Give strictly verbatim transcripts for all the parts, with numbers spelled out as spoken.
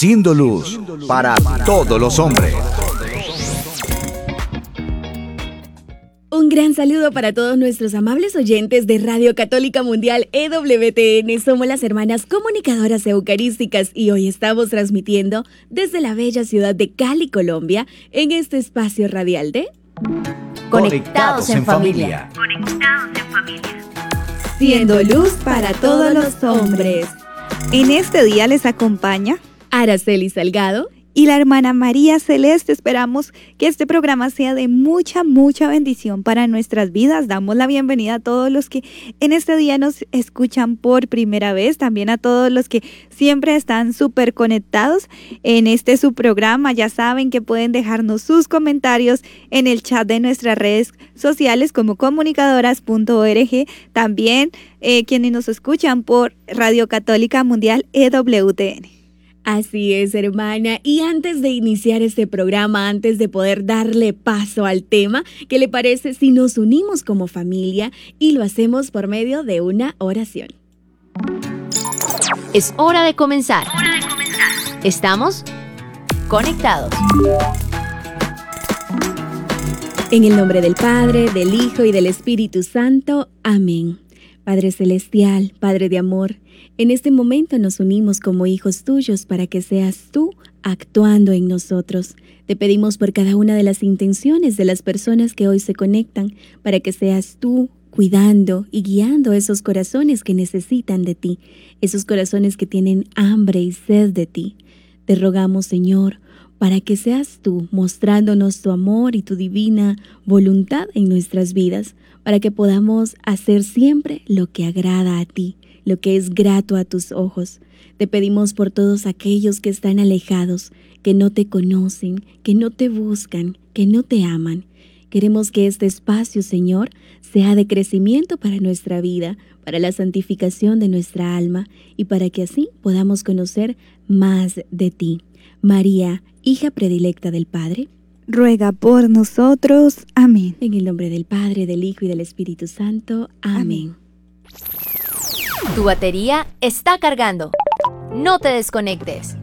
siendo luz para todos los hombres. Un gran saludo para todos nuestros amables oyentes de Radio Católica Mundial E W T N. Somos las hermanas comunicadoras eucarísticas y hoy estamos transmitiendo desde la bella ciudad de Cali, Colombia, en este espacio radial de Conectados en Familia. Conectados en Familia. Siendo luz para todos los hombres. En este día les acompaña Araceli Salgado y la hermana María Celeste. Esperamos que este programa sea de mucha, mucha bendición para nuestras vidas. Damos la bienvenida a todos los que en este día nos escuchan por primera vez, también a todos los que siempre están súper conectados en este su programa. Ya saben que pueden dejarnos sus comentarios en el chat de nuestras redes sociales como comunicadoras punto org. También eh, quienes nos escuchan por Radio Católica Mundial E W T N. Así es, hermana. Y antes de iniciar este programa, antes de poder darle paso al tema, ¿qué le parece si nos unimos como familia y lo hacemos por medio de una oración? Es hora de comenzar. Hora de comenzar. Estamos conectados. En el nombre del Padre, del Hijo y del Espíritu Santo. Amén. Padre Celestial, Padre de amor, en este momento nos unimos como hijos tuyos para que seas tú actuando en nosotros. Te pedimos por cada una de las intenciones de las personas que hoy se conectan, para que seas tú cuidando y guiando esos corazones que necesitan de ti, esos corazones que tienen hambre y sed de ti. Te rogamos, Señor, para que seas tú mostrándonos tu amor y tu divina voluntad en nuestras vidas, para que podamos hacer siempre lo que agrada a ti, lo que es grato a tus ojos. Te pedimos por todos aquellos que están alejados, que no te conocen, que no te buscan, que no te aman. Queremos que este espacio, Señor, sea de crecimiento para nuestra vida, para la santificación de nuestra alma y para que así podamos conocer más de ti. María, hija predilecta del Padre, ruega por nosotros. Amén. En el nombre del Padre, del Hijo y del Espíritu Santo. Amén. Amén. Tu batería está cargando. No te desconectes.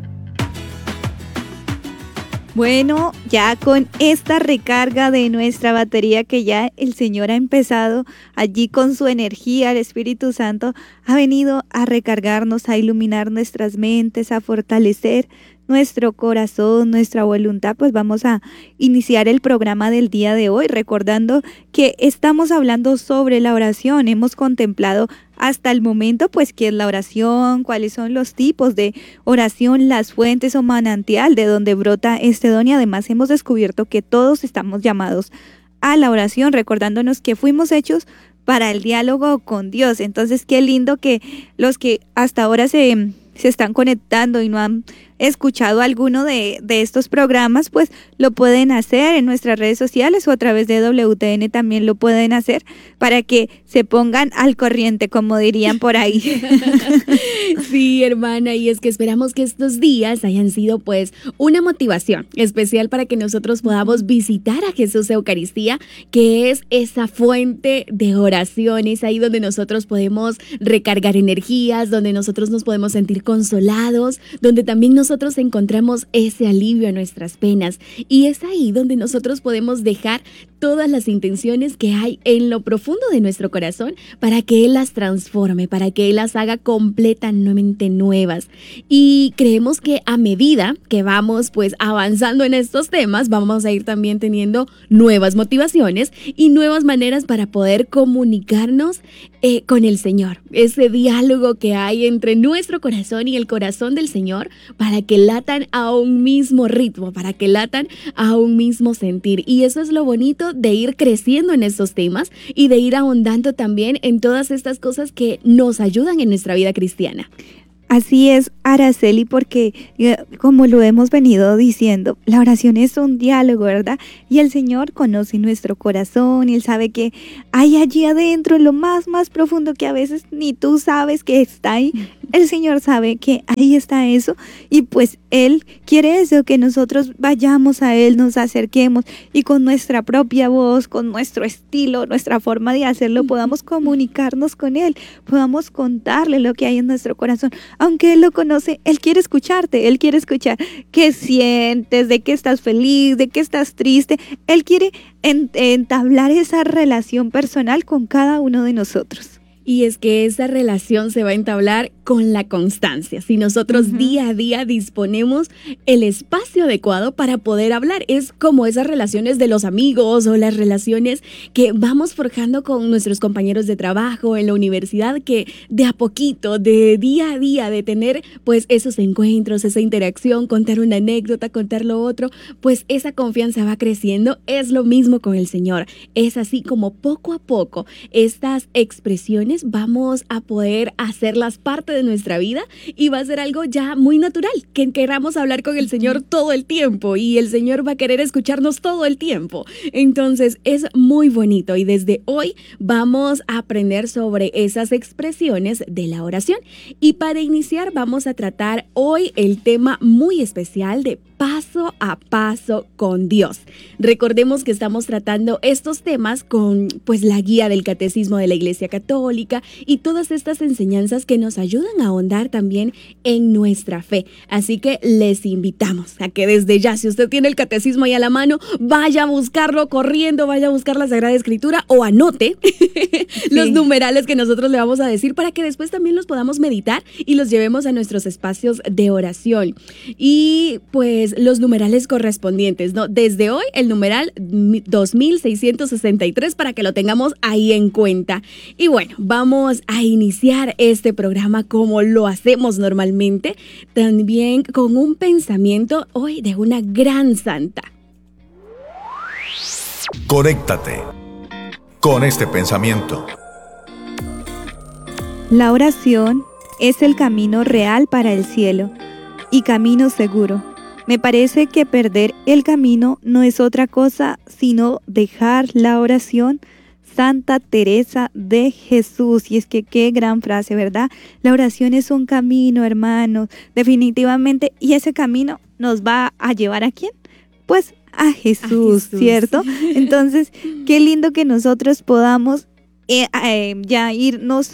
Bueno, ya con esta recarga de nuestra batería que ya el Señor ha empezado allí con su energía, el Espíritu Santo ha venido a recargarnos, a iluminar nuestras mentes, a fortalecer nuestro corazón, nuestra voluntad, pues vamos a iniciar el programa del día de hoy recordando que estamos hablando sobre la oración. Hemos contemplado hasta el momento pues qué es la oración, cuáles son los tipos de oración, las fuentes o manantial de donde brota este don, y además hemos descubierto que todos estamos llamados a la oración, recordándonos que fuimos hechos para el diálogo con Dios. Entonces qué lindo que los que hasta ahora se, se están conectando y no han escuchado alguno de, de estos programas, pues lo pueden hacer en nuestras redes sociales o a través de W T N también lo pueden hacer para que se pongan al corriente, como dirían por ahí. Sí, hermana, y es que esperamos que estos días hayan sido pues una motivación especial para que nosotros podamos visitar a Jesús Eucaristía, que es esa fuente de oraciones, ahí donde nosotros podemos recargar energías, donde nosotros nos podemos sentir consolados, donde también nos nosotros encontramos ese alivio a nuestras penas, y es ahí donde nosotros podemos dejar todas las intenciones que hay en lo profundo de nuestro corazón para que Él las transforme, para que Él las haga completamente nuevas. Y creemos que a medida que vamos pues avanzando en estos temas, vamos a ir también teniendo nuevas motivaciones y nuevas maneras para poder comunicarnos eh, con el Señor. Ese diálogo que hay entre nuestro corazón y el corazón del Señor, para que latan a un mismo ritmo, para que latan a un mismo sentir. Y eso es lo bonito de ir creciendo en estos temas y de ir ahondando también en todas estas cosas que nos ayudan en nuestra vida cristiana. Así es, Araceli, porque eh, como lo hemos venido diciendo, la oración es un diálogo, ¿verdad? Y el Señor conoce nuestro corazón y Él sabe que hay allí adentro, en lo más, más profundo, que a veces ni tú sabes que está ahí. El Señor sabe que ahí está eso, y pues Él quiere eso, que nosotros vayamos a Él, nos acerquemos y con nuestra propia voz, con nuestro estilo, nuestra forma de hacerlo, podamos comunicarnos con Él, podamos contarle lo que hay en nuestro corazón. aunque Él lo conoce, Él quiere escucharte, Él quiere escuchar qué sientes, de qué estás feliz, de qué estás triste. Él quiere entablar esa relación personal con cada uno de nosotros. Y es que esa relación se va a entablar con la constancia. Si nosotros uh-huh. día a día disponemos el espacio adecuado para poder hablar, es como esas relaciones de los amigos o las relaciones que vamos forjando con nuestros compañeros de trabajo en la universidad, que de a poquito, de día a día, de tener pues esos encuentros, esa interacción, contar una anécdota, contar lo otro, pues esa confianza va creciendo. Es lo mismo con el Señor. Es así como poco a poco estas expresiones vamos a poder hacerlas parte de nuestra vida y va a ser algo ya muy natural, que queramos hablar con el Señor todo el tiempo y el Señor va a querer escucharnos todo el tiempo. Entonces es muy bonito y desde hoy vamos a aprender sobre esas expresiones de la oración. Y para iniciar vamos a tratar hoy el tema muy especial de paso a paso con Dios. Recordemos que estamos tratando estos temas con pues la guía del Catecismo de la Iglesia Católica y todas estas enseñanzas que nos ayudan a ahondar también en nuestra fe. Así que les invitamos a que desde ya, si usted tiene el Catecismo ahí a la mano, vaya a buscarlo corriendo, vaya a buscar la Sagrada Escritura o anote sí. los numerales que nosotros le vamos a decir para que después también los podamos meditar y los llevemos a nuestros espacios de oración. Y pues los numerales correspondientes, ¿no? Desde hoy el numeral dos mil seiscientos sesenta y tres para que lo tengamos ahí en cuenta. Y bueno, vamos a iniciar este programa como lo hacemos normalmente, también con un pensamiento hoy de una gran santa. Conéctate con este pensamiento. La oración es el camino real para el cielo y camino seguro. Me parece que perder el camino no es otra cosa sino dejar la oración. Santa Teresa de Jesús. Y es que qué gran frase, ¿verdad? La oración es un camino, hermanos, definitivamente. Y ese camino nos va a llevar ¿a quién? Pues a Jesús, a Jesús. ¿Cierto? Entonces, qué lindo que nosotros podamos eh, eh, ya irnos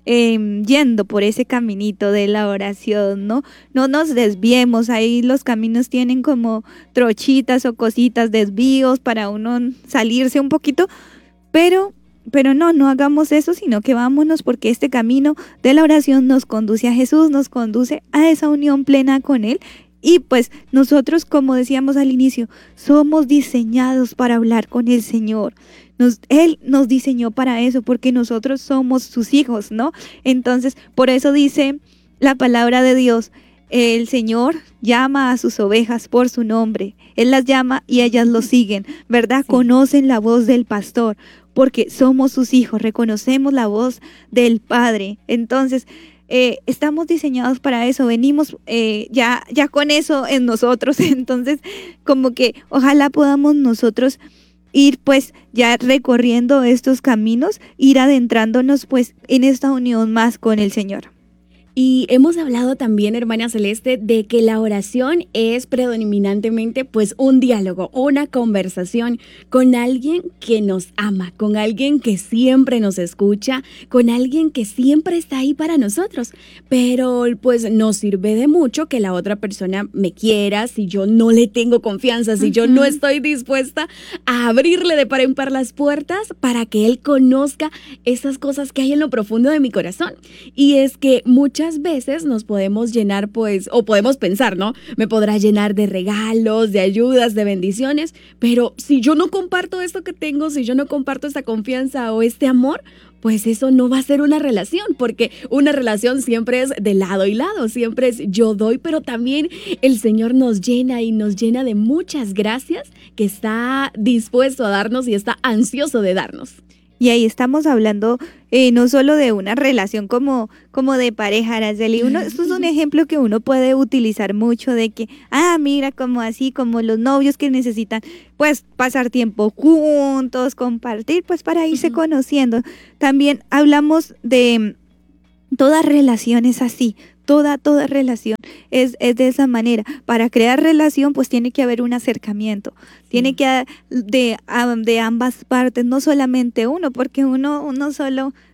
Eh, yendo por ese caminito de la oración, ¿no? No nos desviemos, ahí los caminos tienen como trochitas o cositas, desvíos para uno salirse un poquito, pero, pero no, no hagamos eso, sino que vámonos porque este camino de la oración nos conduce a Jesús, nos conduce a esa unión plena con Él. Y pues nosotros, como decíamos al inicio, somos diseñados para hablar con el Señor. Nos, Él nos diseñó para eso, porque nosotros somos sus hijos, ¿no? Entonces, por eso dice la palabra de Dios, el Señor llama a sus ovejas por su nombre. Él las llama y ellas lo siguen, ¿verdad? Sí. Conocen la voz del pastor, porque somos sus hijos, reconocemos la voz del Padre. Entonces, Eh, estamos diseñados para eso, venimos eh, ya, ya con eso en nosotros, entonces como que ojalá podamos nosotros ir pues ya recorriendo estos caminos, ir adentrándonos pues en esta unión más con el Señor. Y hemos hablado también, hermana Celeste, de que la oración es predominantemente pues un diálogo, una conversación con alguien que nos ama, con alguien que siempre nos escucha, con alguien que siempre está ahí para nosotros. Pero pues nos sirve de mucho que la otra persona me quiera si yo no le tengo confianza, si uh-huh. yo no estoy dispuesta a abrirle de par en par las puertas para que él conozca esas cosas que hay en lo profundo de mi corazón. Y es que muchas Muchas veces nos podemos llenar, pues, o podemos pensar, ¿no? Me podrá llenar de regalos, de ayudas, de bendiciones, pero si yo no comparto esto que tengo, si yo no comparto esta confianza o este amor, pues eso no va a ser una relación, porque una relación siempre es de lado y lado, siempre es yo doy, pero también el Señor nos llena y nos llena de muchas gracias que está dispuesto a darnos y está ansioso de darnos. Y ahí estamos hablando eh, no solo de una relación como, como de pareja, Araceli. Uno, esto es un ejemplo que uno puede utilizar mucho de que, ah, mira, como así, como los novios que necesitan, pues, pasar tiempo juntos, compartir, pues, para irse uh-huh. conociendo. También hablamos de todas relaciones así. Toda, toda relación es, es de esa manera. Para crear relación, pues tiene que haber un acercamiento. Sí. Tiene que haber de, de ambas partes, no solamente uno, porque uno, uno solo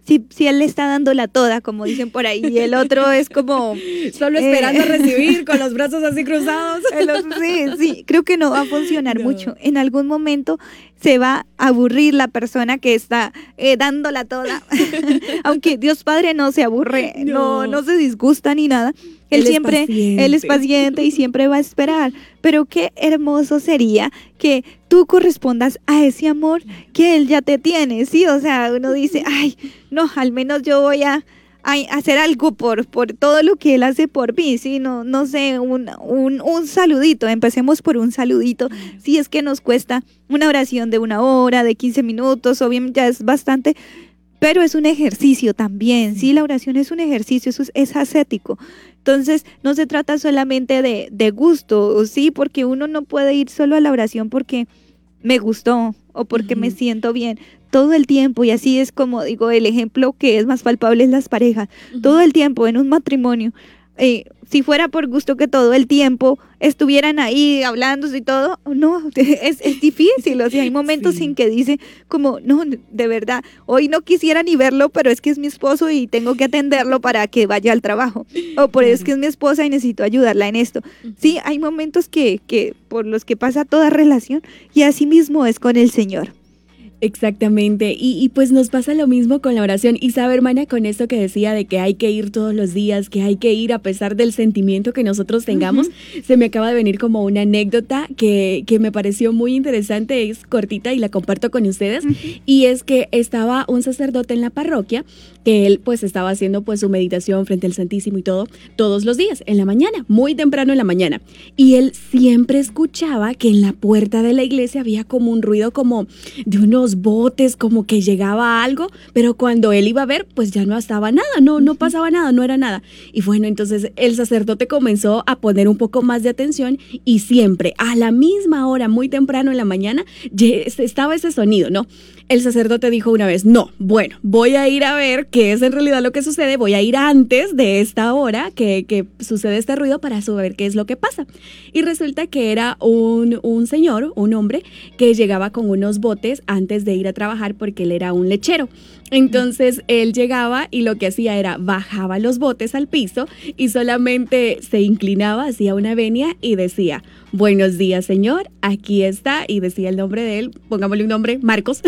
si, si él le está dándola toda, como dicen por ahí, y el otro es como... Solo eh, esperando recibir con los brazos así cruzados. el otro- sí, sí, creo que no va a funcionar No. mucho. En algún momento se va a aburrir la persona que está eh, dándola toda. Aunque Dios Padre no se aburre, no, No. no se disgusta ni nada. Él, Él es siempre, paciente. él es paciente y siempre va a esperar. Pero qué hermoso sería que tú correspondas a ese amor que él ya te tiene, ¿sí? O sea, uno dice, ay, no, al menos yo voy a, a hacer algo por, por todo lo que él hace por mí, ¿sí? No, no sé, un, un, un saludito, empecemos por un saludito. Si es que nos cuesta una oración de una hora, de quince minutos, obviamente ya es bastante, pero es un ejercicio también, ¿sí? La oración es un ejercicio, eso es, es ascético. Entonces, no se trata solamente de, de gusto, ¿sí? Porque uno no puede ir solo a la oración porque me gustó o porque Ujú. me siento bien todo el tiempo, y así es como digo, el ejemplo que es más palpable es las parejas, todo el tiempo en un matrimonio. Eh, si fuera por gusto que todo el tiempo estuvieran ahí hablándose y todo, no, es, es difícil, o sea, hay momentos Sí. en que dice como, no, de verdad, hoy no quisiera ni verlo, pero es que es mi esposo y tengo que atenderlo para que vaya al trabajo, o por es que es mi esposa y necesito ayudarla en esto. Sí, hay momentos que, que por los que pasa toda relación, y así mismo es con el Señor. Exactamente, y, y pues nos pasa lo mismo con la oración. Y sabe, hermana, con esto que decía de que hay que ir todos los días, que hay que ir a pesar del sentimiento que nosotros tengamos, se me acaba de venir como una anécdota que, que me pareció muy interesante, es cortita y la comparto con ustedes, y es que estaba un sacerdote en la parroquia, que él pues estaba haciendo pues su meditación frente al Santísimo y todo, todos los días, en la mañana, muy temprano en la mañana, y él siempre escuchaba que en la puerta de la iglesia había como un ruido como de unos botes, como que llegaba algo, pero cuando él iba a ver, pues ya no estaba nada, no, no pasaba nada, no era nada. Y bueno, entonces el sacerdote comenzó a poner un poco más de atención, y siempre a la misma hora, muy temprano en la mañana, ye- estaba ese sonido, ¿no? El sacerdote dijo una vez, no, bueno, voy a ir a ver qué es en realidad lo que sucede, voy a ir antes de esta hora que, que sucede este ruido para saber qué es lo que pasa. Y resulta que era un, un señor, un hombre, que llegaba con unos botes antes de ir a trabajar porque él era un lechero. Entonces él llegaba y lo que hacía era bajaba los botes al piso y solamente se inclinaba, hacía una venia y decía, buenos días, señor, aquí está, y decía el nombre de él, pongámosle un nombre, Marcos,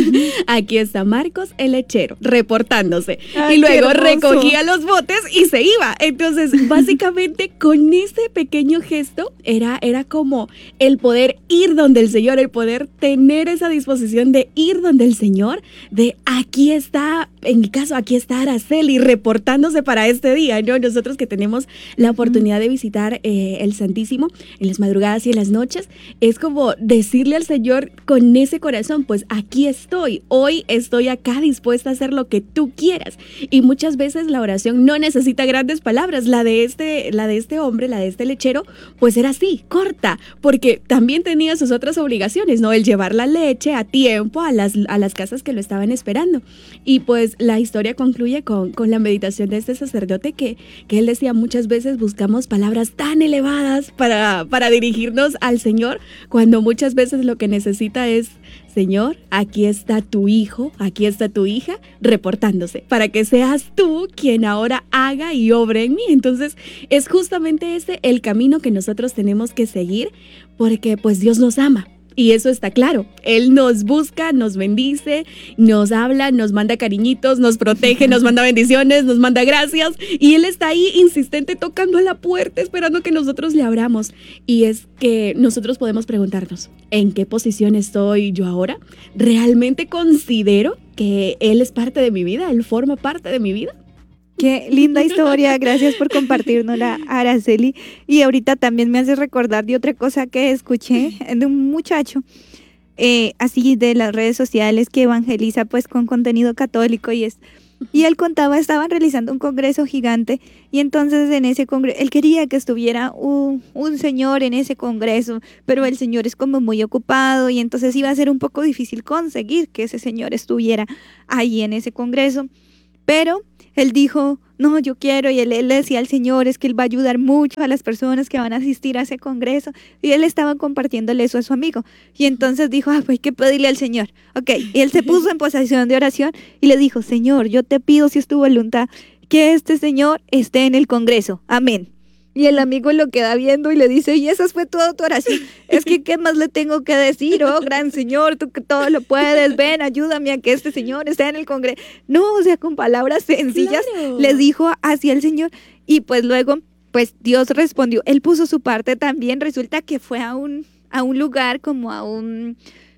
aquí está Marcos el lechero, reportándose. Ay, Y qué luego hermoso. recogía los botes y se iba. Entonces, básicamente, con ese pequeño gesto, era, era como el poder ir donde el Señor, el poder tener esa disposición de ir donde el Señor, de aquí está, en mi caso, aquí está Araceli reportándose para este día, ¿no? Nosotros que tenemos la oportunidad de visitar eh, el Santísimo en las madrugadas y en las noches, es como decirle al Señor con ese corazón, pues aquí estoy, hoy estoy acá dispuesta a hacer lo que tú quieras. Y muchas veces la oración no necesita grandes palabras. La de este, la de este hombre, la de este lechero, pues era así, corta, porque también tenía sus otras obligaciones, ¿no? El llevar la leche a tiempo a las, a las casas que lo estaban esperando. Y pues la historia concluye con, con la meditación de este sacerdote que, que él decía, muchas veces buscamos palabras tan elevadas para, para dirigirnos al Señor, cuando muchas veces lo que necesita es, Señor, aquí está tu hijo, aquí está tu hija, reportándose, para que seas tú quien ahora haga y obre en mí. Entonces, es justamente ese el camino que nosotros tenemos que seguir, porque pues Dios nos ama. Y eso está claro, Él nos busca, nos bendice, nos habla, nos manda cariñitos, nos protege, nos manda bendiciones, nos manda gracias, y Él está ahí insistente tocando a la puerta, esperando que nosotros le abramos. Y es que nosotros podemos preguntarnos, ¿en qué posición estoy yo ahora? ¿Realmente considero que Él es parte de mi vida? ¿Él forma parte de mi vida? Qué linda historia, gracias por compartirnosla, Araceli. Y ahorita también me hace recordar de otra cosa que escuché de un muchacho, eh, así de las redes sociales, que evangeliza pues con contenido católico, y es y él contaba, estaban realizando un congreso gigante, y entonces en ese congreso, él quería que estuviera un, un señor en ese congreso, pero el señor es como muy ocupado, y entonces iba a ser un poco difícil conseguir que ese señor estuviera ahí en ese congreso. pero él dijo, no, yo quiero, y él, él le decía al Señor, es que él va a ayudar mucho a las personas que van a asistir a ese congreso, y él estaba compartiéndole eso a su amigo, y entonces dijo, ah, pues hay que pedirle al Señor, ok, y él se puso en posición de oración, y le dijo, Señor, yo te pido si es tu voluntad, que este señor esté en el congreso, amén. Y el amigo lo queda viendo y le dice, y esa fue toda tu oración. Es que, ¿qué más le tengo que decir? Oh, gran Señor, tú que todo lo puedes, ven, ayúdame a que este Señor esté en el congreso. No, o sea, con palabras sencillas Claro. le dijo hacia el Señor. Y pues luego, pues Dios respondió. Él puso su parte también. Resulta que fue a un, a un lugar como a un...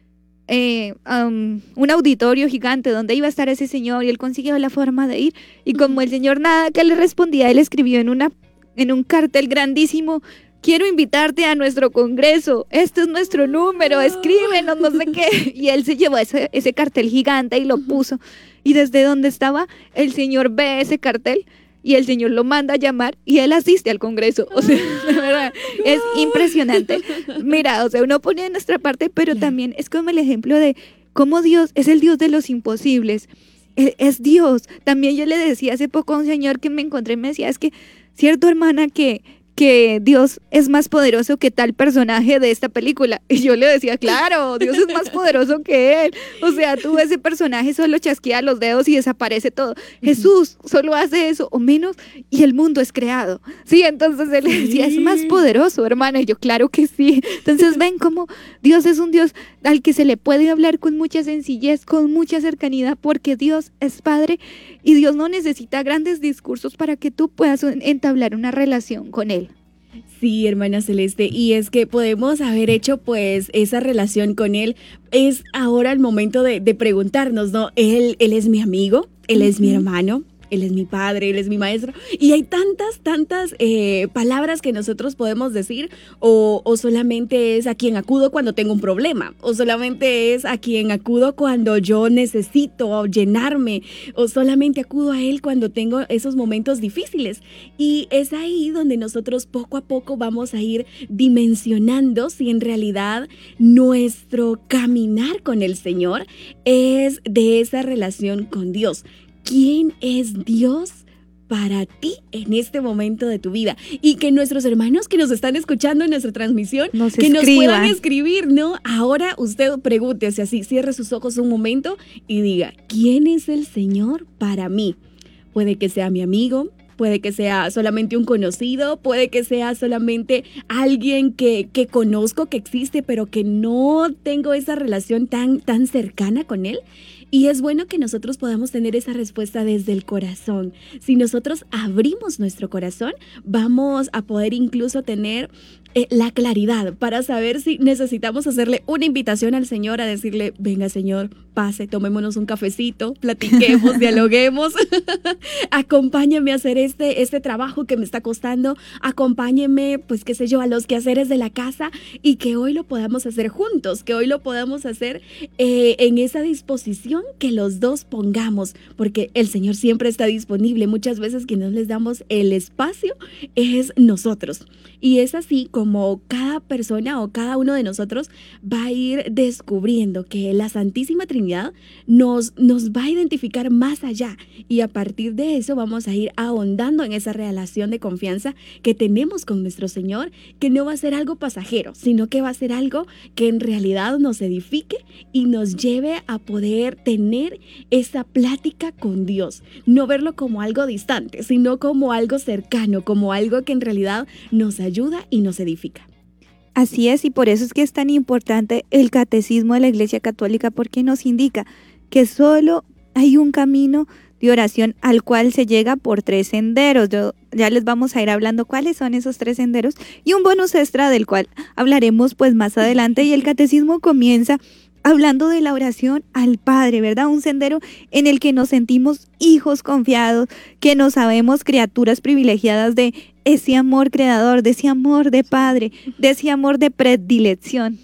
Eh, um, un auditorio gigante donde iba a estar ese señor, y él consiguió la forma de ir, y como el señor nada que le respondía, él escribió en una en un cartel grandísimo, quiero invitarte a nuestro congreso, este es nuestro número, escríbenos, no sé qué, y él se llevó ese, ese cartel gigante y lo puso, y desde donde estaba el señor ve ese cartel y el Señor lo manda a llamar y él asiste al congreso. O sea, de verdad, es impresionante. Mira, o sea, uno pone de nuestra parte, pero también es como el ejemplo de cómo Dios es el Dios de los imposibles. Es, es Dios. También yo le decía hace poco a un señor que me encontré, me decía, es que, cierto, hermana, que... que Dios es más poderoso que tal personaje de esta película. Y yo le decía, claro, Dios es más poderoso que él. O sea, tú, ese personaje solo chasquea los dedos y desaparece todo. Uh-huh. Jesús solo hace eso o menos y el mundo es creado. Sí, entonces él le decía, es más poderoso, hermana. Y yo, claro que sí. Entonces ven cómo Dios es un Dios al que se le puede hablar con mucha sencillez, con mucha cercanía, porque Dios es Padre y Dios no necesita grandes discursos para que tú puedas entablar una relación con Él. Sí, hermana Celeste, y es que podemos haber hecho pues esa relación con él. Es ahora el momento de, de preguntarnos, ¿no? Él, él es mi amigo, él uh-huh. es mi hermano, él es mi padre, él es mi maestro. Y hay tantas, tantas eh, palabras que nosotros podemos decir, o, o solamente es a quien acudo cuando tengo un problema, o solamente es a quien acudo cuando yo necesito llenarme, o solamente acudo a él cuando tengo esos momentos difíciles. Y es ahí donde nosotros poco a poco vamos a ir dimensionando si en realidad nuestro caminar con el Señor es de esa relación con Dios. ¿Quién es Dios para ti en este momento de tu vida? Y que nuestros hermanos que nos están escuchando en nuestra transmisión, nos que escriban. nos puedan escribir, ¿no? Ahora usted pregúntese así, cierre sus ojos un momento y diga, ¿quién es el Señor para mí? Puede que sea mi amigo, puede que sea solamente un conocido, puede que sea solamente alguien que, que conozco, que existe, pero que no tengo esa relación tan, tan cercana con él. Y es bueno que nosotros podamos tener esa respuesta desde el corazón. Si nosotros abrimos nuestro corazón, vamos a poder incluso tener eh, la claridad para saber si necesitamos hacerle una invitación al Señor, a decirle, venga Señor, pase, tomémonos un cafecito, platiquemos, dialoguemos, acompáñame a hacer este, este trabajo que me está costando, acompáñeme, pues qué sé yo, a los quehaceres de la casa y que hoy lo podamos hacer juntos, que hoy lo podamos hacer eh, en esa disposición que los dos pongamos, porque el Señor siempre está disponible. Muchas veces que no les damos el espacio es nosotros. Y es así como cada persona o cada uno de nosotros va a ir descubriendo que la Santísima Trinidad nos, nos va a identificar más allá. Y a partir de eso vamos a ir ahondando en esa relación de confianza que tenemos con nuestro Señor, que no va a ser algo pasajero, sino que va a ser algo que en realidad nos edifique y nos lleve a poder tener esa plática con Dios. No verlo como algo distante, sino como algo cercano, como algo que en realidad nos ayuda y nos edifica. Así es, y por eso es que es tan importante el catecismo de la Iglesia Católica, porque nos indica que solo hay un camino de oración al cual se llega por tres senderos. Yo, ya les vamos a ir hablando cuáles son esos tres senderos y un bonus extra del cual hablaremos pues más adelante. Y el catecismo comienza hablando de la oración al Padre, ¿verdad? Un sendero en el que nos sentimos hijos confiados, que nos sabemos criaturas privilegiadas de ese amor creador, de ese amor de Padre, de ese amor de predilección.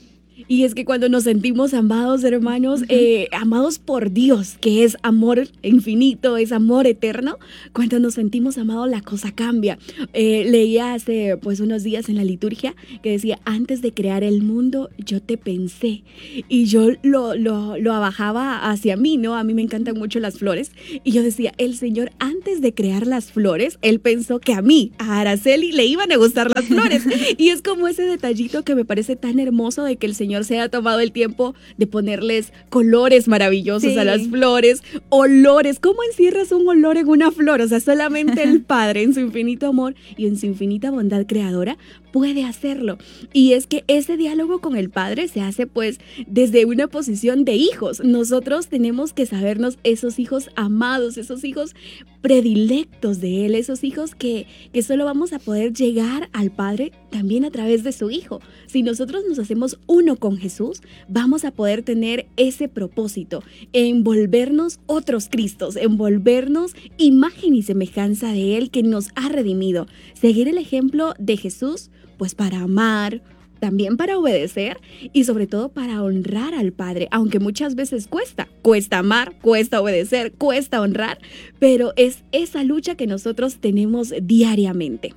Y es que cuando nos sentimos amados, hermanos, uh-huh. eh, amados por Dios, que es amor infinito, es amor eterno, cuando nos sentimos amados la cosa cambia. Eh, leía hace pues unos días en la liturgia que decía, antes de crear el mundo, yo te pensé. Y yo lo, lo, lo bajaba hacia mí, ¿no? A mí me encantan mucho las flores. Y yo decía, el Señor antes de crear las flores, Él pensó que a mí, a Araceli, le iban a gustar las flores. Y es como ese detallito que me parece tan hermoso de que el Señor se ha tomado el tiempo de ponerles colores maravillosos sí. a las flores, olores. ¿Cómo encierras un olor en una flor? O sea, solamente el Padre en su infinito amor y en su infinita bondad creadora puede hacerlo. Y es que ese diálogo con el Padre se hace pues desde una posición de hijos. Nosotros tenemos que sabernos esos hijos amados, esos hijos predilectos de Él, esos hijos que, que solo vamos a poder llegar al Padre también a través de su Hijo. Si nosotros nos hacemos uno con Jesús, vamos a poder tener ese propósito, envolvernos otros Cristos, envolvernos imagen y semejanza de Él que nos ha redimido. Seguir el ejemplo de Jesús, pues para amar, también para obedecer y sobre todo para honrar al Padre, aunque muchas veces cuesta, cuesta amar, cuesta obedecer, cuesta honrar, pero es esa lucha que nosotros tenemos diariamente.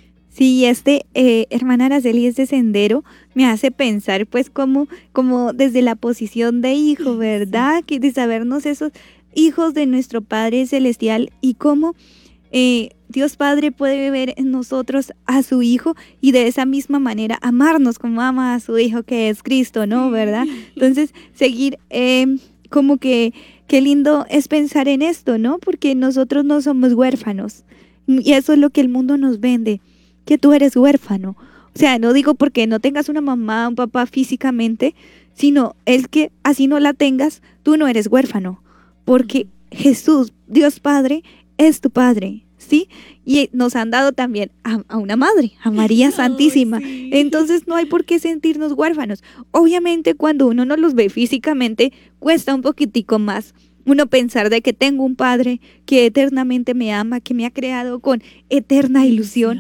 Sí, este, eh, hermana Araceli, este sendero me hace pensar pues como, como desde la posición de hijo, ¿verdad? Que de sabernos esos hijos de nuestro Padre Celestial y cómo eh, Dios Padre puede ver en nosotros a su Hijo y de esa misma manera amarnos como ama a su Hijo que es Cristo, ¿no? ¿Verdad? Entonces, seguir eh, como que qué lindo es pensar en esto, ¿no? Porque nosotros no somos huérfanos y eso es lo que el mundo nos vende, que tú eres huérfano. O sea, no digo porque no tengas una mamá, un papá físicamente, sino es que así no la tengas, tú no eres huérfano, porque Jesús, Dios Padre, es tu Padre, ¿sí? Y nos han dado también a, a una madre, a María Santísima. Oh, sí. Entonces no hay por qué sentirnos huérfanos. Obviamente cuando uno no los ve físicamente, cuesta un poquitico más uno pensar de que tengo un Padre que eternamente me ama, que me ha creado con eterna ilusión.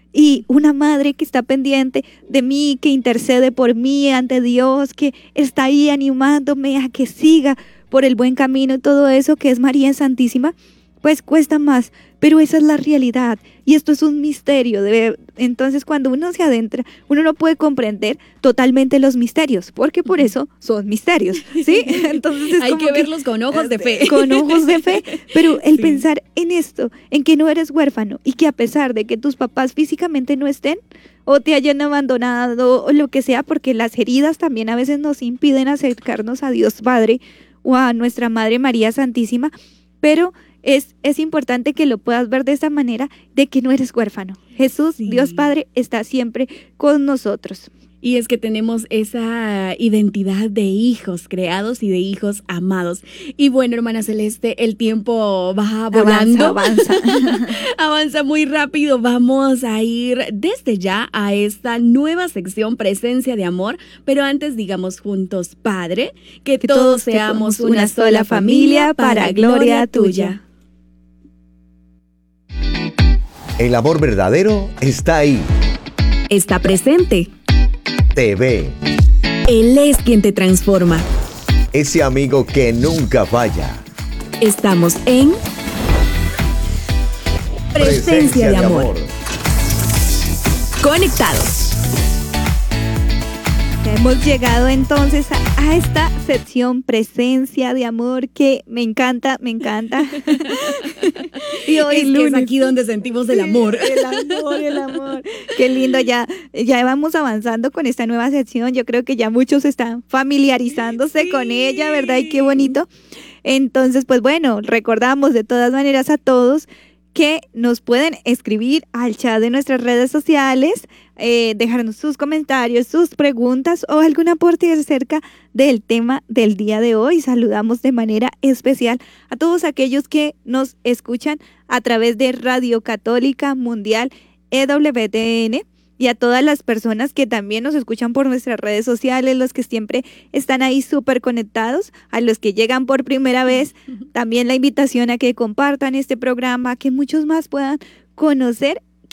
Y una madre que está pendiente de mí, que intercede por mí ante Dios, que está ahí animándome a que siga por el buen camino y todo eso, que es María Santísima, pues cuesta más, pero esa es la realidad y esto es un misterio. De, entonces cuando uno se adentra, uno no puede comprender totalmente los misterios, porque por eso son misterios, ¿sí? Entonces es hay como que verlos con ojos de fe. Con ojos de fe, pero el sí. pensar en esto, en que no eres huérfano y que a pesar de que tus papás físicamente no estén o te hayan abandonado o lo que sea, porque las heridas también a veces nos impiden acercarnos a Dios Padre o a nuestra Madre María Santísima, pero Es, es importante que lo puedas ver de esta manera, de que no eres huérfano. Jesús, sí. Dios Padre, está siempre con nosotros. Y es que tenemos esa identidad de hijos creados y de hijos amados. Y bueno, hermana Celeste, el tiempo va volando. Avanza, avanza. Avanza muy rápido. Vamos a ir desde ya a esta nueva sección, Presencia de Amor. Pero antes digamos juntos, Padre, que, que todos, todos seamos una sola familia para gloria tuya. El amor verdadero está ahí. Está presente. Te ve. Él es quien te transforma. Ese amigo que nunca falla. Estamos en Presencia, Presencia de, amor. de amor. Conectados. Hemos llegado entonces a, a esta sección Presencia de Amor que me encanta, me encanta. Y hoy es, lunes. Es aquí donde sentimos el amor. Sí, el amor, el amor. Qué lindo, ya, ya vamos avanzando con esta nueva sección. Yo creo que ya muchos están familiarizándose sí. con ella, ¿verdad? Y qué bonito. Entonces, pues bueno, recordamos de todas maneras a todos que nos pueden escribir al chat de nuestras redes sociales, eh, dejarnos sus comentarios, sus preguntas o algún aporte acerca del tema del día de hoy. Saludamos de manera especial a todos aquellos que nos escuchan a través de Radio Católica Mundial E W T N y a todas las personas que también nos escuchan por nuestras redes sociales, los que siempre están ahí súper conectados, a los que llegan por primera vez, también la invitación a que compartan este programa, que muchos más puedan conocer que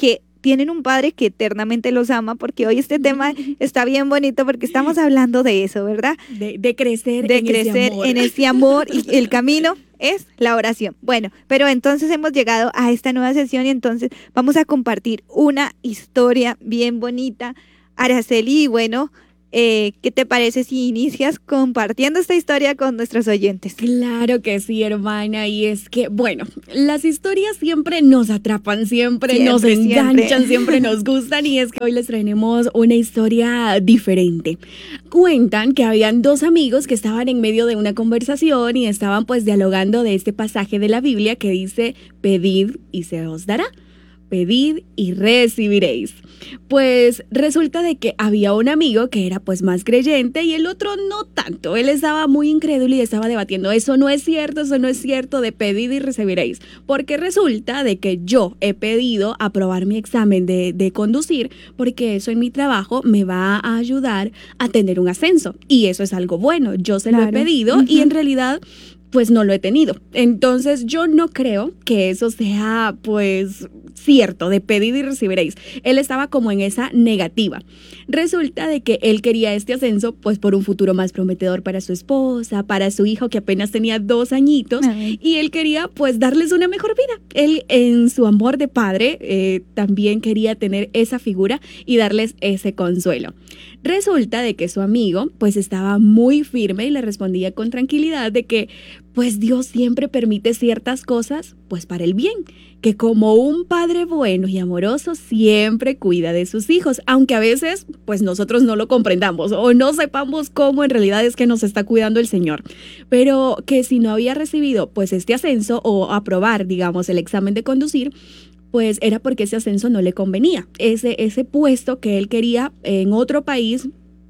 tienen un padre que eternamente los ama, porque hoy este tema está bien bonito porque estamos hablando de eso, ¿verdad? De, de crecer, de en, crecer ese amor. en ese amor y el camino es la oración. Bueno, pero entonces hemos llegado a esta nueva sesión y entonces vamos a compartir una historia bien bonita. Araceli, bueno, Eh, ¿qué te parece si inicias compartiendo esta historia con nuestros oyentes? Claro que sí, hermana, y es que, bueno, las historias siempre nos atrapan, siempre, Siempre, nos enganchan, siempre. siempre nos gustan, y es que hoy les traemos una historia diferente. Cuentan que habían dos amigos que estaban en medio de una conversación y estaban pues dialogando de este pasaje de la Biblia que dice, pedid y se os dará. Pedid y recibiréis. Pues resulta de que había un amigo que era pues más creyente y el otro no tanto. Él estaba muy incrédulo y estaba debatiendo, eso no es cierto, eso no es cierto de pedid y recibiréis. Porque resulta de que yo he pedido aprobar mi examen de, de conducir porque eso en mi trabajo me va a ayudar a tener un ascenso. Y eso es algo bueno, yo se Claro. lo he pedido Uh-huh. y en realidad pues no lo he tenido. Entonces yo no creo que eso sea pues cierto, de pedir y recibiréis. Él estaba como en esa negativa. Resulta de que él quería este ascenso pues por un futuro más prometedor para su esposa, para su hijo que apenas tenía dos añitos. Ay. Y él quería pues darles una mejor vida. Él en su amor de padre eh, también quería tener esa figura y darles ese consuelo. Resulta de que su amigo pues estaba muy firme y le respondía con tranquilidad de que pues Dios siempre permite ciertas cosas pues para el bien, que como un padre bueno y amoroso siempre cuida de sus hijos, aunque a veces pues nosotros no lo comprendamos o no sepamos cómo en realidad es que nos está cuidando el Señor, pero que si no había recibido pues este ascenso o aprobar digamos el examen de conducir, pues era porque ese ascenso no le convenía. Ese, ese puesto que él quería en otro país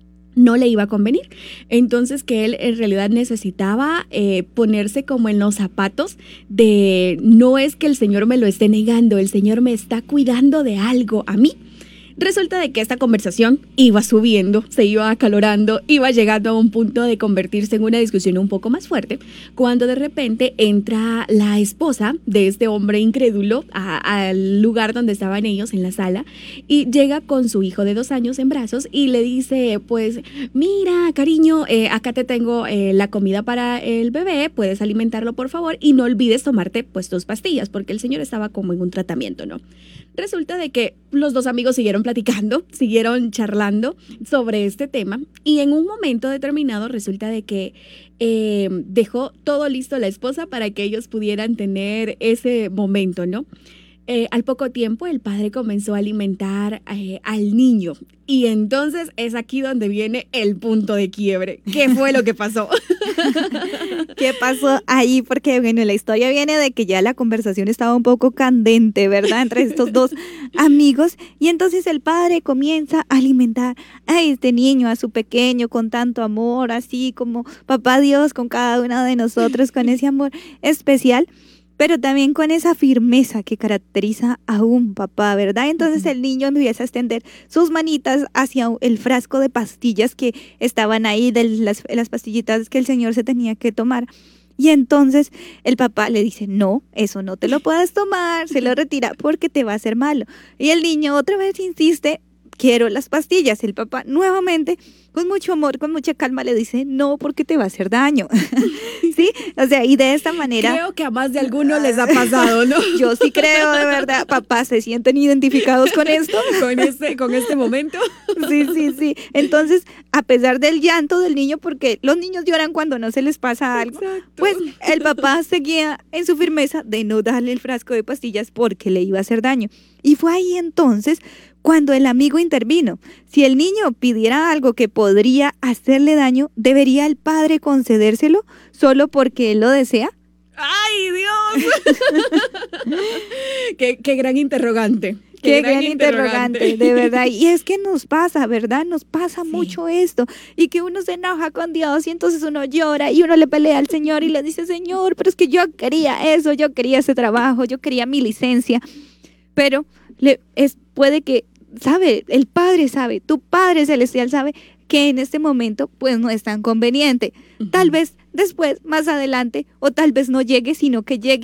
no le iba a convenir. Entonces que él en realidad necesitaba eh, ponerse como en los zapatos de no es que el Señor me lo esté negando, el Señor me está cuidando de algo a mí. Resulta de que esta conversación iba subiendo, se iba acalorando, iba llegando a un punto de convertirse en una discusión un poco más fuerte, cuando de repente entra la esposa de este hombre incrédulo a- al lugar donde estaban ellos en la sala y llega con su hijo de dos años en brazos y le dice, pues mira cariño, eh, acá te tengo eh, la comida para el bebé, puedes alimentarlo por favor y no olvides tomarte pues tus pastillas, porque el señor estaba como en un tratamiento, ¿no? Resulta de que los dos amigos siguieron platicando, siguieron charlando sobre este tema y en un momento determinado resulta de que eh, dejó todo listo la esposa para que ellos pudieran tener ese momento, ¿no? Eh, al poco tiempo el padre comenzó a alimentar eh, al niño y entonces es aquí donde viene el punto de quiebre. ¿Qué fue lo que pasó? ¿Qué pasó ahí? Porque, bueno, la historia viene de que ya la conversación estaba un poco candente, ¿verdad? Entre estos dos amigos. Y entonces el padre comienza a alimentar a este niño, a su pequeño, con tanto amor, así como Papá Dios con cada uno de nosotros, con ese amor especial, pero también con esa firmeza que caracteriza a un papá, ¿verdad? Entonces el niño empieza a extender sus manitas hacia el frasco de pastillas que estaban ahí, de las, las pastillitas que el señor se tenía que tomar. Y entonces el papá le dice, no, eso no te lo puedes tomar, se lo retira porque te va a hacer malo. Y el niño otra vez insiste, quiero las pastillas. El papá nuevamente, con mucho amor, con mucha calma, le dice, no, porque te va a hacer daño. ¿Sí? O sea, y de esta manera... Creo que a más de alguno les ha pasado, ¿no? Yo sí creo, de verdad. Papás, ¿se sienten identificados con esto? Con este, con este momento. Sí, sí, sí. Entonces, a pesar del llanto del niño, porque los niños lloran cuando no se les pasa algo, Exacto. pues el papá seguía en su firmeza de no darle el frasco de pastillas porque le iba a hacer daño. Y fue ahí entonces cuando el amigo intervino. Si el niño pidiera algo que podría hacerle daño, ¿debería el padre concedérselo solo porque él lo desea? ¡Ay, Dios! qué, qué gran interrogante. Qué gran interrogante, de verdad. Y es que nos pasa, ¿verdad? Nos pasa Sí. mucho esto. Y que uno se enoja con Dios y entonces uno llora y uno le pelea al Señor y le dice, Señor, pero es que yo quería eso, yo quería ese trabajo, yo quería mi licencia. Pero le, es, puede que, sabe, el Padre sabe, tu Padre Celestial sabe que en este momento pues no es tan conveniente. Tal vez después, más adelante, o tal vez no llegue, sino que llegue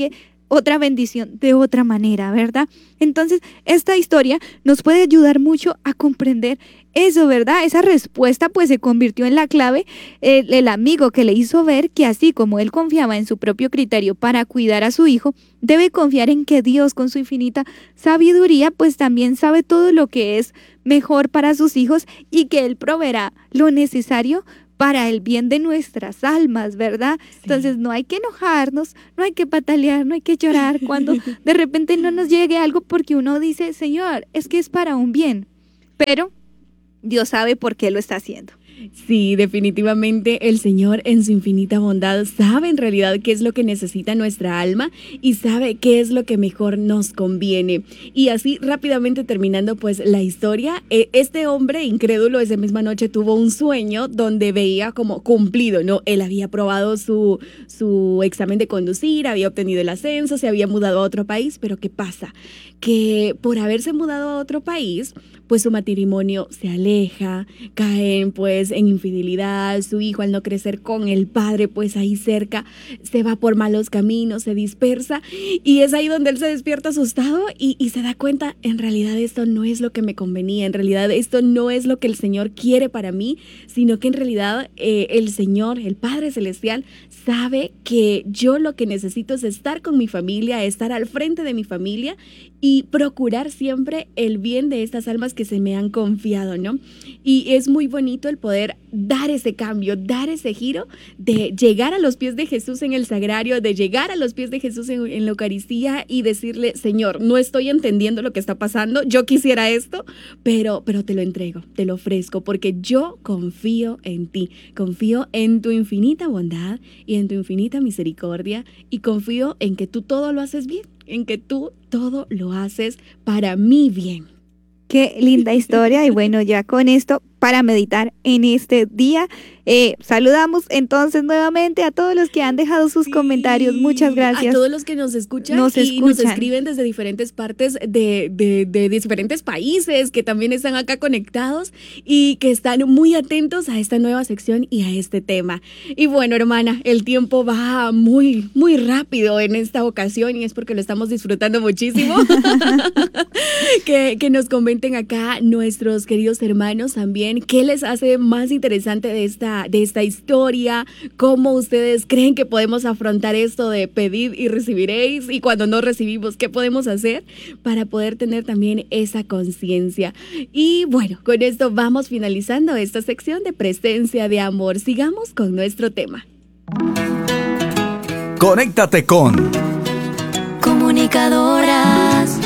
otra bendición de otra manera, ¿verdad? Entonces, esta historia nos puede ayudar mucho a comprender eso, ¿verdad? Esa respuesta pues se convirtió en la clave, eh, el amigo que le hizo ver que así como él confiaba en su propio criterio para cuidar a su hijo, debe confiar en que Dios con su infinita sabiduría pues también sabe todo lo que es mejor para sus hijos y que él proveerá lo necesario para el bien de nuestras almas, ¿verdad? Sí. Entonces no hay que enojarnos, no hay que patalear, no hay que llorar cuando de repente no nos llegue algo porque uno dice, Señor, es que es para un bien, pero Dios sabe por qué lo está haciendo. Sí, definitivamente el Señor en su infinita bondad sabe en realidad qué es lo que necesita nuestra alma y sabe qué es lo que mejor nos conviene. Y así rápidamente terminando pues la historia, este hombre incrédulo esa misma noche tuvo un sueño donde veía como cumplido, ¿no? Él había aprobado su, su examen de conducir, había obtenido el ascenso, se había mudado a otro país, pero ¿qué pasa? Que por haberse mudado a otro país, pues su matrimonio se aleja, caen pues en infidelidad, su hijo al no crecer con el padre pues ahí cerca se va por malos caminos, se dispersa y es ahí donde él se despierta asustado y, y se da cuenta, en realidad esto no es lo que me convenía, en realidad esto no es lo que el Señor quiere para mí, sino que en realidad eh, el Señor, el Padre Celestial, sabe que yo lo que necesito es estar con mi familia, estar al frente de mi familia y procurar siempre el bien de estas almas que se me han confiado, ¿no? Y es muy bonito el poder dar ese cambio, dar ese giro de llegar a los pies de Jesús en el sagrario, de llegar a los pies de Jesús en, en la Eucaristía y decirle, Señor, no estoy entendiendo lo que está pasando, yo quisiera esto, pero, pero te lo entrego, te lo ofrezco, porque yo confío en ti, confío en tu infinita bondad y en tu infinita misericordia y confío en que tú todo lo haces bien, en que tú todo lo haces para mi bien. Qué linda historia y bueno, ya con esto para meditar en este día. Eh, saludamos entonces nuevamente a todos los que han dejado sus sí, comentarios. Muchas gracias. A todos los que nos escuchan nos y escuchan. nos escriben desde diferentes partes de, de, de diferentes países que también están acá conectados y que están muy atentos a esta nueva sección y a este tema. Y bueno, hermana, el tiempo va muy, muy rápido en esta ocasión y es porque lo estamos disfrutando muchísimo. que, que nos comenten acá nuestros queridos hermanos también qué les hace más interesante de esta, de esta historia, cómo ustedes creen que podemos afrontar esto de pedid y recibiréis y cuando no recibimos, qué podemos hacer para poder tener también esa conciencia. Y bueno, con esto vamos finalizando esta sección de presencia de amor. Sigamos con nuestro tema. Conéctate con Comunicadoras.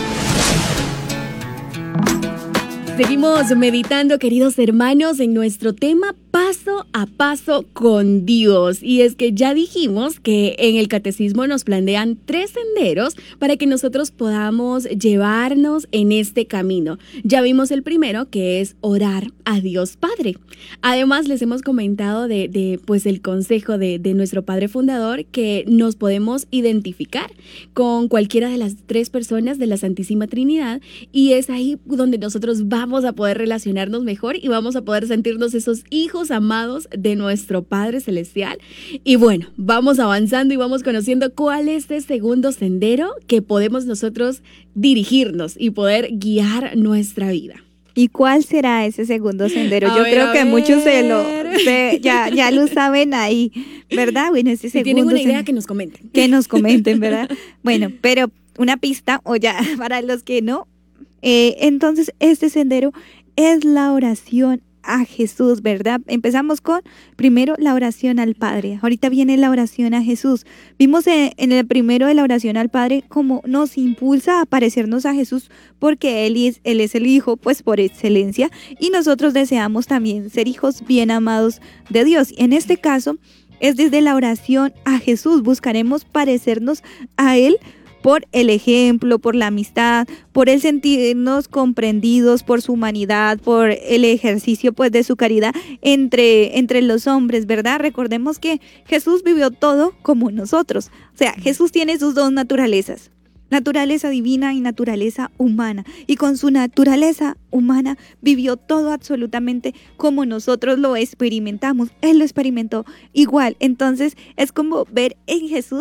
Seguimos meditando, queridos hermanos, en nuestro tema paso a paso con Dios. Y es que ya dijimos que en el catecismo nos plantean tres senderos para que nosotros podamos llevarnos en este camino. Ya vimos el primero, que es orar a Dios Padre. Además, les hemos comentado de, de pues el consejo de, de nuestro Padre Fundador, que nos podemos identificar con cualquiera de las tres personas de la Santísima Trinidad y es ahí donde nosotros vamos a poder relacionarnos mejor y vamos a poder sentirnos esos hijos amados de nuestro Padre Celestial. Y bueno, vamos avanzando y vamos conociendo cuál es el segundo sendero que podemos nosotros dirigirnos y poder guiar nuestra vida. ¿Y cuál será ese segundo sendero? A Yo ver, creo a que ver. muchos se lo, se, ya, ya lo saben ahí, ¿verdad? Bueno, ese Si segundo tienen una idea, sendero, que nos comenten. que nos comenten, ¿verdad? Bueno, pero una pista, o ya, para los que no, eh, entonces este sendero es la oración a Jesús, ¿verdad? Empezamos con primero la oración al Padre. Ahorita viene la oración a Jesús. Vimos en, en el primero de la oración al Padre cómo nos impulsa a parecernos a Jesús porque Él es, él es el Hijo, pues por excelencia, y nosotros deseamos también ser hijos bien amados de Dios. En este caso es desde la oración a Jesús. Buscaremos parecernos a Él por el ejemplo, por la amistad, por el sentirnos comprendidos, por su humanidad, por el ejercicio pues de su caridad entre, entre los hombres, ¿verdad? Recordemos que Jesús vivió todo como nosotros. O sea, Jesús tiene sus dos naturalezas, naturaleza divina y naturaleza humana. Y con su naturaleza humana vivió todo absolutamente como nosotros lo experimentamos. Él lo experimentó igual. Entonces es como ver en Jesús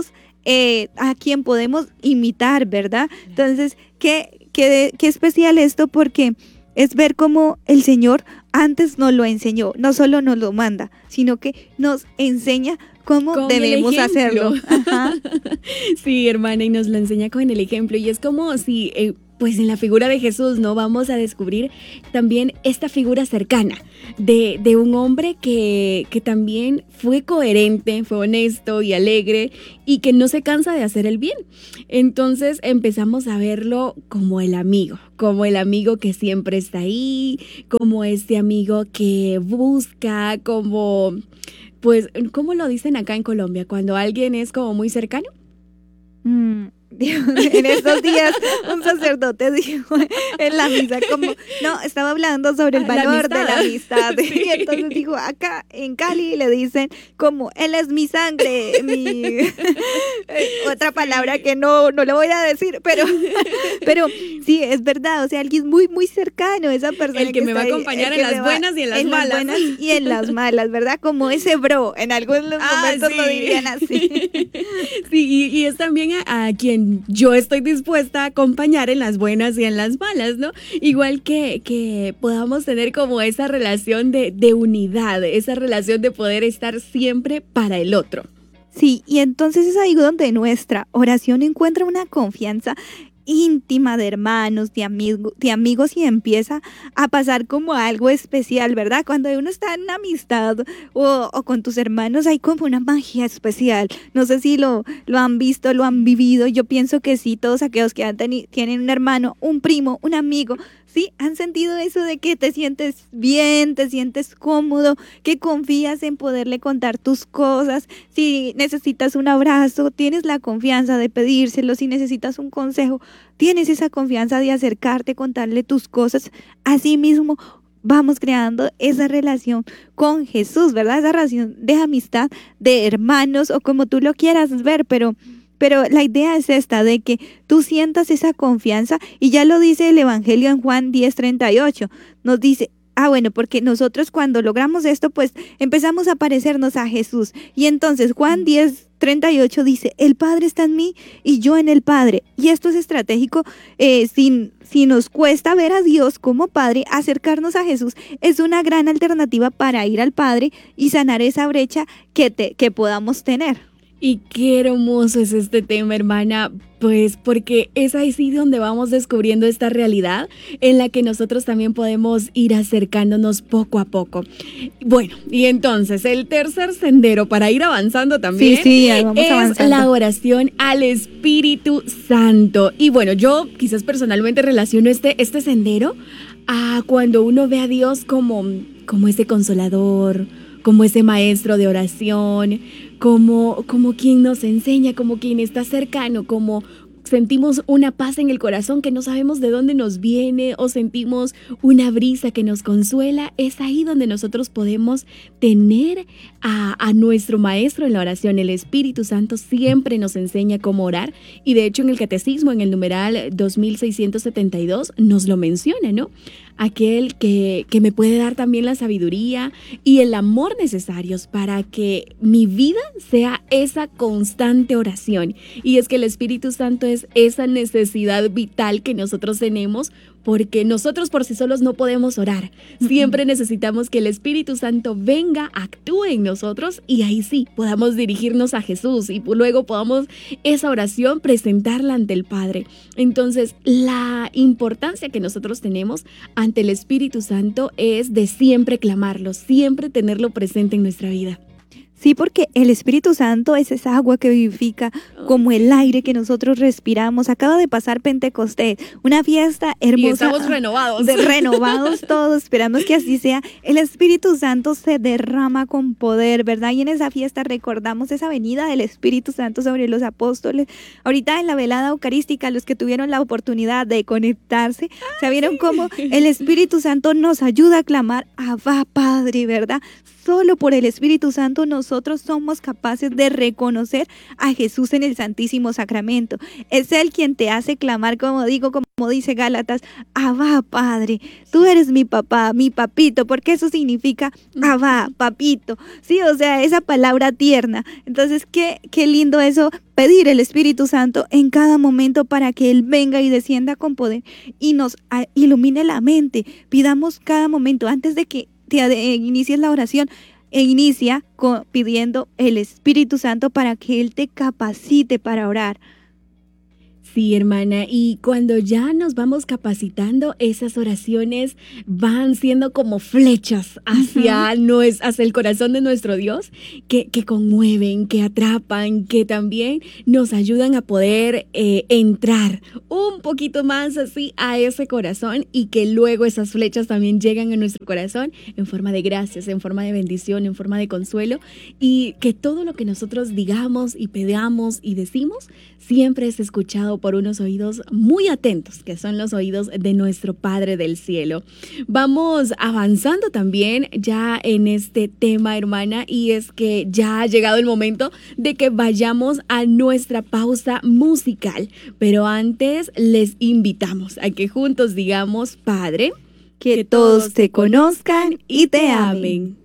eh, a quien podemos imitar, ¿verdad? Entonces, qué, qué, qué especial esto, porque es ver cómo el Señor antes nos lo enseñó, no solo nos lo manda, sino que nos enseña cómo Con debemos el ejemplo. hacerlo. Ajá. Sí, hermana, y nos lo enseña con el ejemplo. Y es como si, eh, pues en la figura de Jesús, ¿no? Vamos a descubrir también esta figura cercana de, de un hombre que, que también fue coherente, fue honesto y alegre y que no se cansa de hacer el bien. Entonces empezamos a verlo como el amigo, como el amigo que siempre está ahí, como este amigo que busca, como... Pues, ¿cómo lo dicen acá en Colombia? Cuando alguien es como muy cercano. Mm, Dios, en estos días un sacerdote dijo en la misa como, no, estaba hablando sobre el Ah, la valor de la amistad. amistad. Sí. Y entonces dijo, acá en Cali le dicen como, él es mi sangre, mi... otra palabra que no, no le voy a decir, pero, pero sí, es verdad, o sea, alguien muy, muy cercano, esa persona El que me está va a ahí, acompañar el en que las me va- buenas y en las malas. buenas y en las malas, ¿verdad? Como ese bro, en algunos Ah, momentos sí. lo dirían así. Sí, y, y es también a, a quien yo estoy dispuesta a acompañar en las buenas y en las malas, ¿no? Igual que, que podamos tener como esa relación de, de unidad, esa relación de poder estar siempre para el otro. Sí, y entonces es ahí donde nuestra oración encuentra una confianza íntima de hermanos, de, amigo, de amigos y empieza a pasar como algo especial, ¿verdad? Cuando uno está en una amistad o, o con tus hermanos hay como una magia especial. No sé si lo, lo han visto, lo han vivido. Yo pienso que sí, todos aquellos que han teni- tienen un hermano, un primo, un amigo, sí, han sentido eso de que te sientes bien, te sientes cómodo, que confías en poderle contar tus cosas. Si necesitas un abrazo, tienes la confianza de pedírselo. Si necesitas un consejo, tienes esa confianza de acercarte, contarle tus cosas. Así mismo vamos creando esa relación con Jesús, ¿verdad? Esa relación de amistad, de hermanos o como tú lo quieras ver, pero... Pero la idea es esta, de que tú sientas esa confianza, y ya lo dice el Evangelio en Juan diez treinta y ocho. Nos dice, ah, bueno, porque nosotros cuando logramos esto, pues empezamos a parecernos a Jesús. Y entonces Juan diez treinta y ocho dice, el Padre está en mí y yo en el Padre. Y esto es estratégico, eh, si, si nos cuesta ver a Dios como Padre, acercarnos a Jesús es una gran alternativa para ir al Padre y sanar esa brecha que, te, que podamos tener. Y qué hermoso es este tema, hermana, pues porque es ahí sí donde vamos descubriendo esta realidad en la que nosotros también podemos ir acercándonos poco a poco. Bueno, y entonces el tercer sendero para ir avanzando también Sí, sí, ahí vamos es avanzando. la oración al Espíritu Santo. Y bueno, yo quizás personalmente relaciono este, este sendero a cuando uno ve a Dios como, como ese consolador, como ese maestro de oración, como, como quien nos enseña, como quien está cercano, como sentimos una paz en el corazón que no sabemos de dónde nos viene, o sentimos una brisa que nos consuela. Es ahí donde nosotros podemos tener a, a nuestro maestro en la oración. El Espíritu Santo siempre nos enseña cómo orar, y de hecho en el Catecismo, en el numeral dos mil seiscientos setenta y dos, nos lo menciona, ¿no? Aquel que, que me puede dar también la sabiduría y el amor necesarios para que mi vida sea esa constante oración. Y es que el Espíritu Santo es esa necesidad vital que nosotros tenemos, porque nosotros por sí solos no podemos orar. Siempre necesitamos que el Espíritu Santo venga, actúe en nosotros, y ahí sí podamos dirigirnos a Jesús y luego podamos esa oración presentarla ante el Padre. Entonces, la importancia que nosotros tenemos ante el Espíritu Santo es de siempre clamarlo, siempre tenerlo presente en nuestra vida. Sí, porque el Espíritu Santo es esa agua que vivifica, como el aire que nosotros respiramos. Acaba de pasar Pentecostés, una fiesta hermosa. Y estamos renovados. De renovados todos, esperamos que así sea. El Espíritu Santo se derrama con poder, ¿verdad? Y en esa fiesta recordamos esa venida del Espíritu Santo sobre los apóstoles. Ahorita en la velada eucarística, los que tuvieron la oportunidad de conectarse, ah, se vieron sí. Cómo el Espíritu Santo nos ayuda a clamar, Abba Padre, ¿verdad? Solo por el Espíritu Santo nosotros somos capaces de reconocer a Jesús en el Santísimo Sacramento. Es Él quien te hace clamar, como digo, como dice Gálatas, Abba, Padre, tú eres mi papá, mi papito, porque eso significa Abba, papito, sí, o sea, esa palabra tierna. Entonces, qué, qué lindo eso, pedir el Espíritu Santo en cada momento para que Él venga y descienda con poder y nos a, ilumine la mente. Pidamos cada momento, antes de que te eh, inicies la oración, e inicia con, pidiendo el Espíritu Santo para que Él te capacite para orar. Sí, hermana, y cuando ya nos vamos capacitando, esas oraciones van siendo como flechas hacia, uh-huh. nues, hacia el corazón de nuestro Dios, que, que conmueven, que atrapan, que también nos ayudan a poder eh, entrar un poquito más así a ese corazón, y que luego esas flechas también llegan a nuestro corazón en forma de gracias, en forma de bendición, en forma de consuelo, y que todo lo que nosotros digamos y pedamos y decimos siempre es escuchado por unos oídos muy atentos, que son los oídos de nuestro Padre del Cielo. Vamos avanzando también ya en este tema, hermana, y es que ya ha llegado el momento de que vayamos a nuestra pausa musical. Pero antes les invitamos a que juntos digamos, Padre, que, que todos te conozcan y te amen.